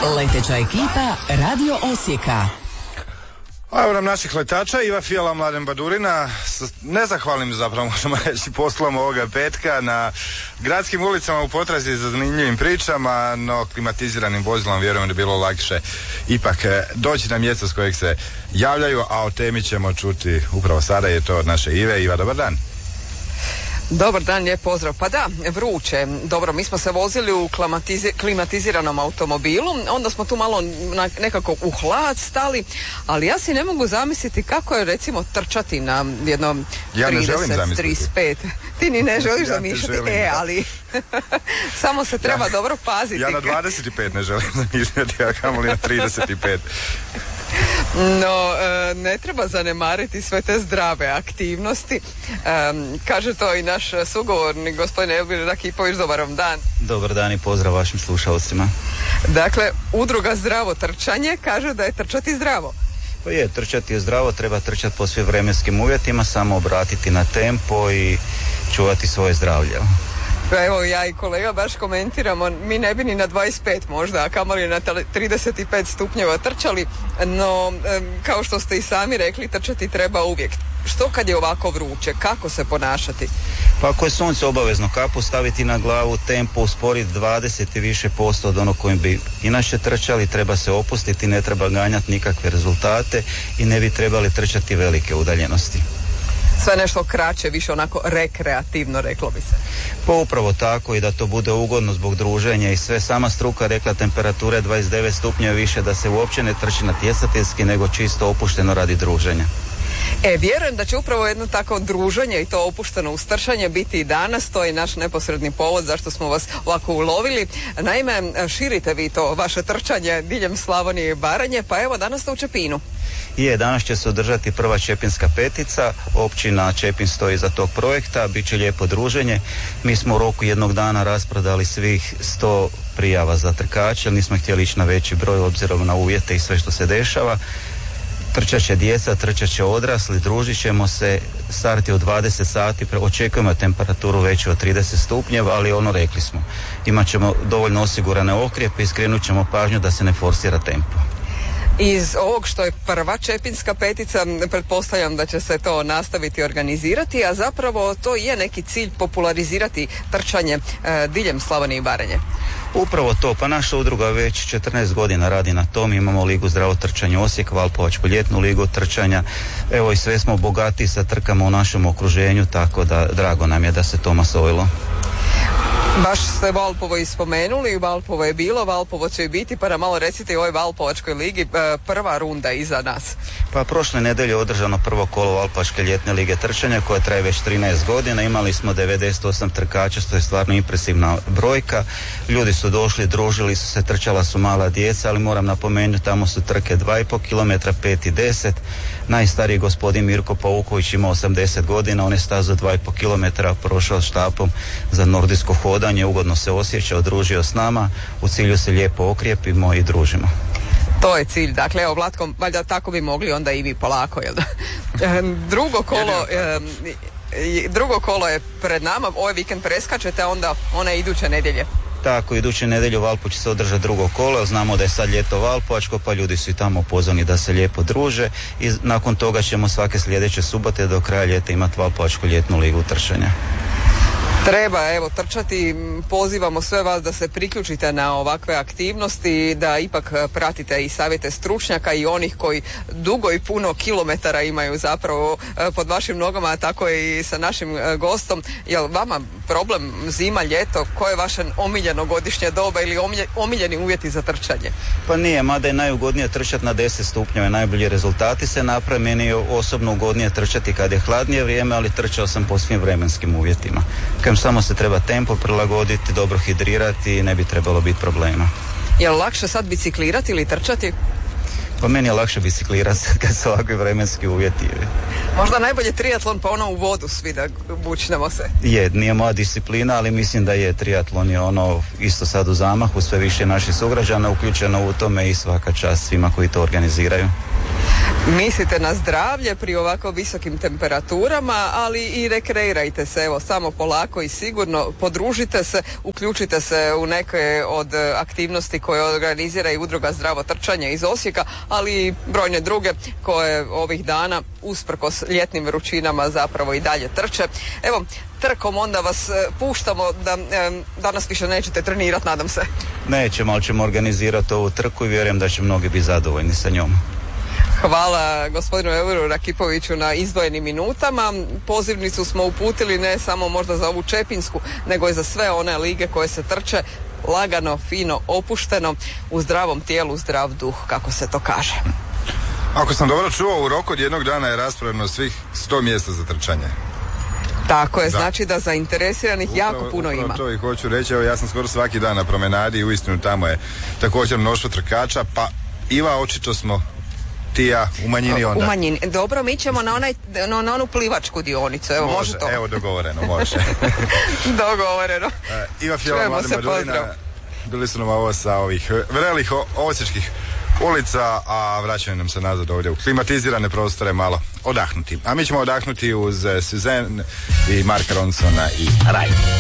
Leteća ekipa Radio Osijeka. A evo nam naših letača, Iva Fijala, Mladen Badurina, nezahvalnim zapravo možemo reći poslom ovoga petka na gradskim ulicama u potrazi za zanimljivim pričama, no klimatiziranim vozilom vjerujem da je bilo lakše ipak doći na mjesto s kojeg se javljaju, a o temi ćemo čuti upravo sada, je to od naše Ive. Iva, dobar dan. Dobar dan, lijep pozdrav. Pa da, vruće. Dobro, mi smo se vozili u klimatiziranom automobilu, onda smo tu malo nekako u hlad stali, ali ja si ne mogu zamisliti kako je recimo trčati na jednom 30-35. Ti ni ne želiš zamišljati, ali samo se treba dobro paziti. Ja na 25 ne želim zamišljati, a kamoli na 35. No, ne treba zanemariti sve te zdrave aktivnosti. Kaže to i naš sugovornik, gospodin Elvir Rakipović. Dobar vam dan. Dobar dan i pozdrav vašim slušalcima. Dakle, udruga Zdravo trčanje kaže da je trčati zdravo. Pa je, trčati je zdravo, treba trčati po svim vremenskim uvjetima, samo obratiti na tempo i čuvati svoje zdravlje. Evo, ja i kolega baš komentiramo, mi ne bi ni na 25 možda, a kamoli na 35 stupnjeva trčali, no kao što ste i sami rekli, trčati treba uvijek. Što kad je ovako vruće, kako se ponašati? Pa ako je sunce, obavezno kapu staviti na glavu, tempo usporiti 20 i više posto od onog kojim bi inače trčali, treba se opustiti, ne treba ganjati nikakve rezultate i ne bi trebali trčati velike udaljenosti. Sve nešto kraće, više onako rekreativno, reklo bi se. Pa upravo tako, i da to bude ugodno zbog druženja i sve. Sama struka rekla temperature 29 stupnjeva više, da se uopće ne trči natjecateljski, nego čisto opušteno radi druženja. Vjerujem da će upravo jedno tako druženje i to opušteno ustršanje biti i danas. To je naš neposredni povod zašto smo vas ovako ulovili. Naime, širite vi to vaše trčanje diljem Slavonije i Baranje, pa evo danas ste u Čepinu. Danas će se održati prva Čepinska petica, općina Čepin stoji iza tog projekta, bit će lijepo druženje. Mi smo u roku jednog dana rasprodali svih 100 prijava za trkače, jer nismo htjeli ići na veći broj obzirom na uvjete i sve što se dešava. Trčat će djeca, trčat će odrasli, družit ćemo se, start je u 20 sati, očekujemo temperaturu veću od 30 stupnjeva, ali rekli smo, imat ćemo dovoljno osigurane okrijepe i skrenut ćemo pažnju da se ne forsira tempo. Iz ovog što je prva Čepinska petica, pretpostavljam da će se to nastaviti organizirati, a zapravo to je neki cilj popularizirati trčanje diljem Slavonije i Baranje. Upravo to, pa naša udruga već 14 godina radi na tom, imamo Ligu Zdravo trčanje Osijek, Valpovačku ljetnu ligu trčanja, evo i sve smo bogati sa trkama u našem okruženju, tako da drago nam je da se to masovilo. Baš ste Valpovo i spomenuli, Valpovo je bilo, Valpovo će i biti, pa nam malo recite i o ovoj Valpovačkoj ligi, prva runda iza nas. Pa prošle nedelje održano prvo kolo Valpovačke ljetne lige trčanja koja traje već 13 godina, imali smo 98 trkača, što je stvarno impresivna brojka, ljudi su došli, družili su se, trčala su mala djeca, ali moram napomenuti, tamo su trke 2,5 km, 5 i 10, najstariji gospodin Mirko Pauković ima 80 godina, on je stazu 2,5 km prošao štapom za nordijsko hodanje, ugodno se osjećao, družio s nama, u cilju se lijepo okrijepimo i družimo. To je cilj, dakle evo Vlatko, valjda tako bi mogli onda i vi polako, jel da? Drugo kolo je pred nama, ovaj vikend preskačete, onda one iduće nedjelje. Tako, iduće nedjelje u Valpu će se održati drugo kolo, znamo da je sad ljeto Valpovačko, pa ljudi su i tamo pozvani da se lijepo druže i nakon toga ćemo svake sljedeće subote do kraja ljeta imati Valpovačku ljetnu ligu trčanja. Treba, evo, trčati, pozivamo sve vas da se priključite na ovakve aktivnosti, da ipak pratite i savjete stručnjaka i onih koji dugo i puno kilometara imaju zapravo pod vašim nogama, a tako i sa našim gostom. Jel vama problem zima, ljeto, koje je vaše omiljeno godišnje doba ili omiljeni uvjeti za trčanje? Pa nije, mada je najugodnije trčati na 10 stupnjeva, najbolji rezultati se naprave, meni je osobno ugodnije trčati kad je hladnije vrijeme, ali trčao sam po svim vremenskim uvjetima. Samo se treba tempo prilagoditi, dobro hidrirati i ne bi trebalo biti problema. Je li lakše sad biciklirati ili trčati? Pa meni je lakše biciklirati kad su ovakvi vremenski uvjeti. Možda najbolje triatlon pa ono u vodu svi da bučnemo se. Nije moja disciplina, ali mislim da je triatlon je ono isto sad u zamahu, sve više naših sugrađana uključeno u tome i svaka čast svima koji to organiziraju. Mislite na zdravlje pri ovako visokim temperaturama, ali i rekreirajte se, evo, samo polako i sigurno, podružite se, uključite se u neke od aktivnosti koje organizira i udruga Zdravo trčanje iz Osijeka, ali i brojne druge koje ovih dana, usprkos ljetnim vrućinama, zapravo i dalje trče. Evo, trkom onda vas puštamo da danas više nećete trenirati, nadam se. Nećemo, ali ćemo organizirati ovu trku i vjerujem da će mnogi biti zadovoljni sa njom. Hvala gospodinu Euru Rakipoviću na izdvojenim minutama. Pozivnicu smo uputili ne samo možda za ovu Čepinsku, nego i za sve one lige koje se trče lagano, fino, opušteno, u zdravom tijelu, zdrav duh, kako se to kaže. Ako sam dobro čuo, u roku od jednog dana je raspravljeno svih 100 mjesta za trčanje. Tako je, znači da zainteresiranih jako puno ima. To i hoću reći, evo ja sam skoro svaki dan na promenadi i uistinu tamo je također mnoštvo trkača, pa Iva, očito smo ti ja u manjini onda. U manjini. Dobro, mi ćemo na onu plivačku dionicu. Evo, može to. Evo, dogovoreno, može. Dogovoreno. Iva Fjela, Mladen Badurina, bili su nam ovo sa ovih vrelih osječkih ulica, a vraćaju nam se nazad ovdje u klimatizirane prostore malo odahnuti. A mi ćemo odahnuti uz Suzanne i Marka Ronsona i Raj.